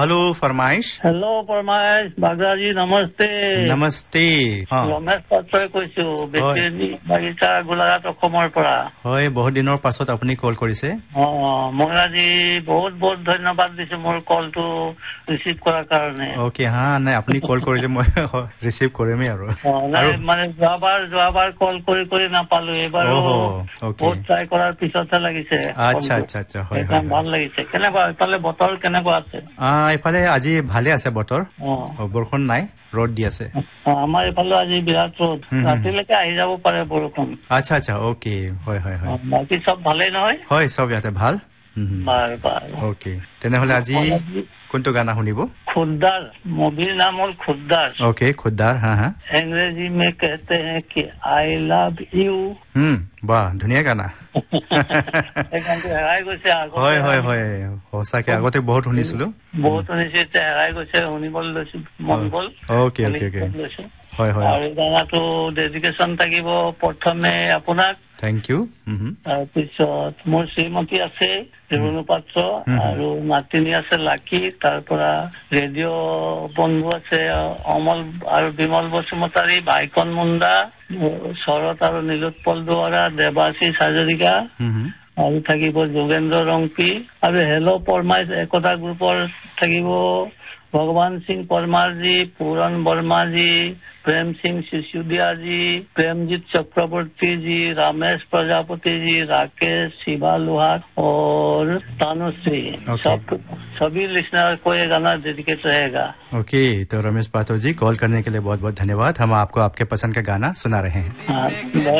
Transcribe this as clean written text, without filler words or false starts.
Hello फरमाइश। Hello फरमाइश बागरा जी नमस्ते। नमस्ते। ৰমেশ পাত্ৰই কৈছো বেটেৰী বাগিচা গোলাঘাট অসমৰ পৰা। হয় বহুত দিনৰ পাছত আপুনি কল কৰিছে। মই আজি বহুত বহুত ধন্যবাদ দিছো মোৰ কলটো ৰিচিভ কৰাৰ কাৰণে। ওকে হা নাই আপুনি কল কৰিলে মই ৰিচিভ কৰিমেই আৰু মানে যোৱাবাৰ কল কৰি নাপালো এবাৰো বহুত ট্ৰাই কৰাৰ পিছতহে লাগিছে। আচ্ছা আচ্ছা আচ্ছা হয় হয় ভাল লাগিছে। কেনেকুৱা এইফালে বতৰ কেনেকুৱা আছে? এইফালে আজি ভালে আছে বতৰ। বৰষুণ নাই ৰ'দ দি আছে। আমাৰ এইফালে আজি বিৰাট ৰ'দ ৰাতিলৈকে আহি যাব পাৰে বৰষুণ। আচ্ছা আচ্ছা ওকে হয় হয় হয় বাকী চব ভালেই নহয়? হয় চব ইয়াতে ভাল। বাৰু ওকে তেনেহলে আজি কোনটো গানা শুনিব? खुद्दार मूवी नाम और खुद्दार। ओके खुद्दार हाँ हाँ अंग्रेजी में कहते हैं कि आई लव यू। वाह ধুনীয়া গানা। হেৰাই গৈছে হয় হয় হয় সঁচাকে আগতে বহুত শুনিছিলো। হেৰাই গৈছে শুনিবলৈ লৈছো মন গ'ল। ওকে ওকে ওকে হয় হয় আৰু গানাটো ডেডিকেশ্যন থাকিব প্ৰথমে আপোনাক। Thank U. তাৰপিছত মোৰ শ্ৰীমতী আছে ৰুণু পাত্ৰ আৰু নাতিনী আছে লাকি। তাৰ পৰা ৰেডিঅ' বন্ধু আছে অমল আৰু বিমল বসুমতাৰী, বাইকন মুণ্ডা, শৰৎ আৰু নীলোৎপল দুৱৰা, দেৱাশীষ হাজৰিকা আৰু থাকিব যোগেন্দ্ৰ ৰংপি আৰু হেল্ল' পৰমাইশ একতা গ্ৰুপৰ থাকিব ভগৱান সিং পৰমাৰজী, পুৰণ বৰ্মাজী, प्रेम सिंह सिसोदिया जी, प्रेमजीत चक्रवर्ती जी, रमेश प्रजापति जी, राकेश, शिवा लोहार और तानुश्री। सभी लिसनर को ये गाना डेडिकेट रहेगा। ओके तो रमेश पात्र जी कॉल करने के लिए बहुत बहुत धन्यवाद। हम आपको आपके पसंद का गाना सुना रहे हैं।